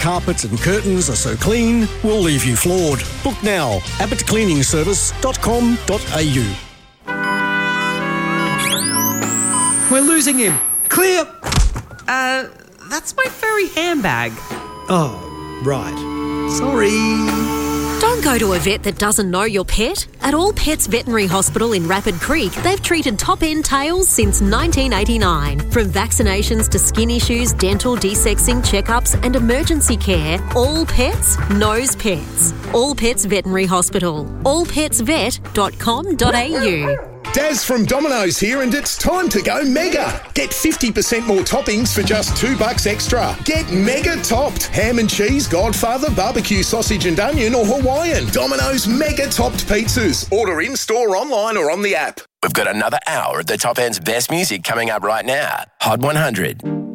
carpets and curtains are so clean, we'll leave you floored. Book now, abbottcleaningservice.com.au. We're losing him. Clear! That's my furry handbag. Oh, right. Sorry. Don't go to a vet that doesn't know your pet. At All Pets Veterinary Hospital in Rapid Creek, they've treated top-end tails since 1989. From vaccinations to skin issues, dental, desexing, checkups and emergency care, All Pets knows pets. All Pets Veterinary Hospital. allpetsvet.com.au. Daz from Domino's here, and it's time to go mega. Get 50% more toppings for just $2 extra. Get mega topped. Ham and cheese, Godfather, barbecue sausage and onion or Hawaiian. Domino's mega topped pizzas. Order in-store, online or on the app. We've got another hour of the Top End's best music coming up right now. Hot 100.